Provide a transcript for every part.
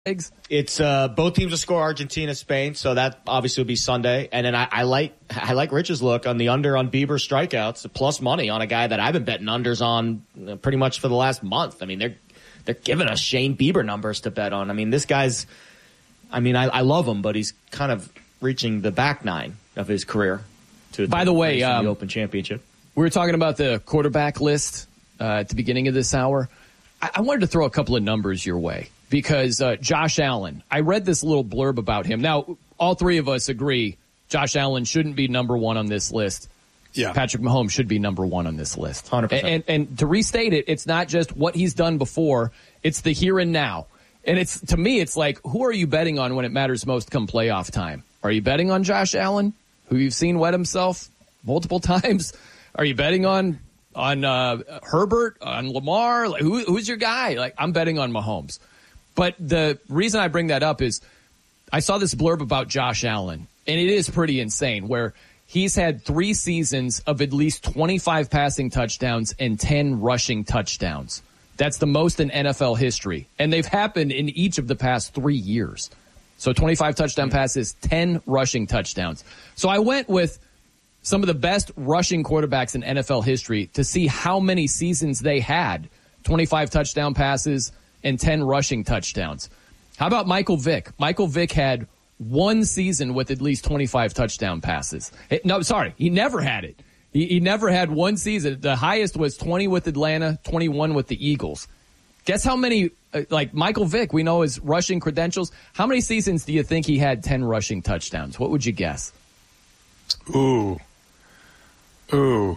It's both teams will score Argentina, Spain, so that obviously will be Sunday. And then I like Rich's look on the under on Bieber strikeouts, plus money on a guy that I've been betting unders on pretty much for the last month. I mean, they're giving us Shane Bieber numbers to bet on. I mean, this guy's, I love him, but he's kind of reaching the back nine of his career. By the way, the Open Championship. We were talking about the quarterback list at the beginning of this hour. I wanted to throw a couple of numbers your way. Because Josh Allen, I read this little blurb about him. Now, all three of us agree Josh Allen shouldn't be number one on this list. Yeah. Patrick Mahomes should be number one on this list. 100%. And to restate it, it's not just what he's done before. It's the here and now. And it's, to me, it's like, who are you betting on when it matters most come playoff time? Are you betting on Josh Allen, who you've seen wet himself multiple times? Are you betting on Herbert, on Lamar? Like, who's your guy? Like, I'm betting on Mahomes. But the reason I bring that up is I saw this blurb about Josh Allen, and it is pretty insane, where he's had 3 seasons of at least 25 passing touchdowns and 10 rushing touchdowns. That's the most in NFL history. And they've happened in each of the past 3 years. So 25 touchdown passes, 10 rushing touchdowns. So I went with some of the best rushing quarterbacks in NFL history to see how many seasons they had. 25 touchdown passes and 10 rushing touchdowns. How about Michael Vick? Michael Vick had 1 season with at least 25 touchdown passes. He never had it. He never had 1 season. The highest was 20 with Atlanta, 21 with the Eagles. Guess how many, like Michael Vick, we know his rushing credentials. How many seasons do you think he had 10 rushing touchdowns? What would you guess? Ooh. You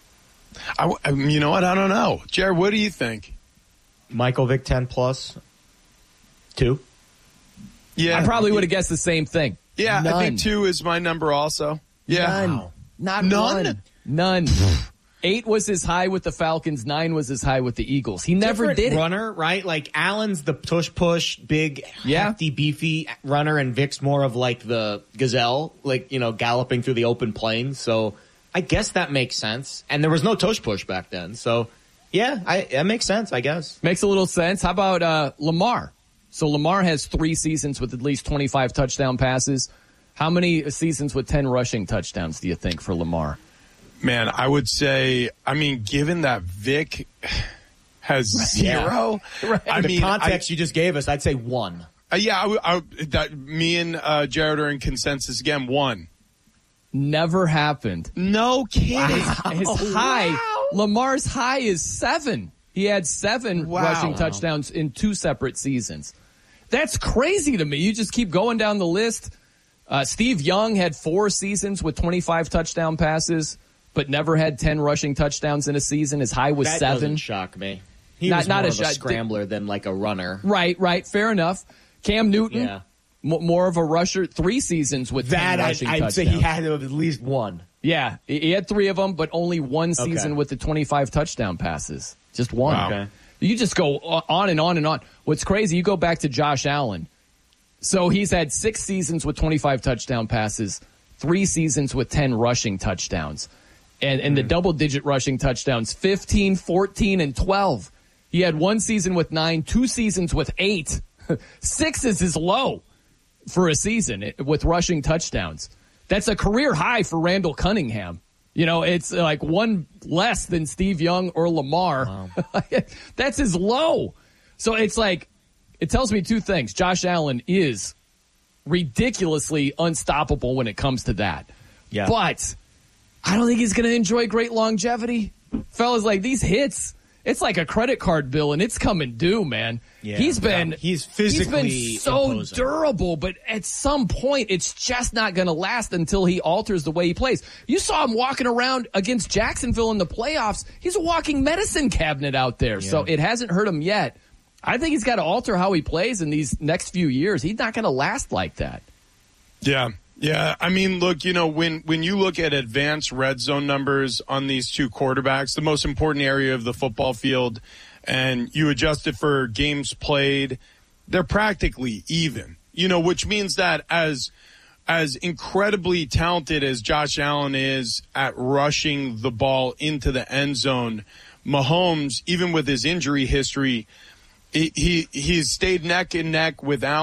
know what? I don't know. Jared, what do you think? Michael Vick 10 plus 2. Yeah, I probably would have guessed the same thing. Yeah, None. I think 2 is my number also. Yeah, None. Wow. Not None? one. None. 8 was his high with the Falcons. 9 was his high with the Eagles. He never Different did it. runner, right? Like Allen's the push, big, hefty, beefy runner, and Vick's more of like the gazelle, like, galloping through the open plains. So I guess that makes sense. And there was no push back then. So yeah, that makes sense, I guess. Makes a little sense. How about Lamar? So Lamar has 3 seasons with at least 25 touchdown passes. How many seasons with 10 rushing touchdowns do you think for Lamar? Man, I would say, given that Vic has 0. Right. The context you just gave us, I'd say 1. Me and Jared are in consensus again. 1. Never happened. No kidding. Wow. His high, Lamar's high is 7. He had 7 rushing touchdowns in 2 separate seasons. That's crazy to me. You just keep going down the list. Steve Young had 4 seasons with 25 touchdown passes, but never had 10 rushing touchdowns in a season. His high was 7. That doesn't shock me. He was more of a scrambler than like a runner. Right. Fair enough. Cam Newton, more of a rusher. 3 seasons with 10 rushing touchdowns. I'd say he had at least 1. Yeah, he had 3 of them, but only 1 season with the 25 touchdown passes. Just 1. Wow. Okay. You just go on and on and on. What's crazy, you go back to Josh Allen. So he's had 6 seasons with 25 touchdown passes, 3 seasons with 10 rushing touchdowns. And the double-digit rushing touchdowns, 15, 14, and 12. He had 1 season with 9, 2 seasons with 8. 6 is his low for a season with rushing touchdowns. That's a career high for Randall Cunningham. It's like 1 less than Steve Young or Lamar. Wow. That's his low. So it's like, it tells me 2 things. Josh Allen is ridiculously unstoppable when it comes to that. Yeah. But I don't think he's going to enjoy great longevity. Fellas, like these hits, it's like a credit card bill and it's coming due, man. Yeah. He's been so imposing. durable, but at some point it's just not going to last until he alters the way he plays. You saw him walking around against Jacksonville in the playoffs. He's a walking medicine cabinet out there. Yeah. So it hasn't hurt him yet. I think he's got to alter how he plays in these next few years. He's not going to last like that. Yeah. Yeah, look, when you look at advanced red zone numbers on these 2 quarterbacks, the most important area of the football field, and you adjust it for games played, they're practically even, which means that as incredibly talented as Josh Allen is at rushing the ball into the end zone, Mahomes, even with his injury history, He's stayed neck and neck with Allen.